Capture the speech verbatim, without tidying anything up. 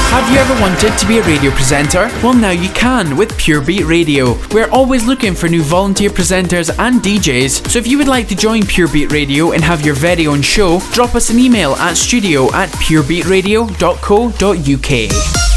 Have you ever wanted to be a radio presenter? Well, now you can with Pure Beat Radio. We're always looking for new volunteer presenters and D Js, so if you would like to join Pure Beat Radio and have your very own show, drop us an email at studio at purebeatradio dot co dot uk.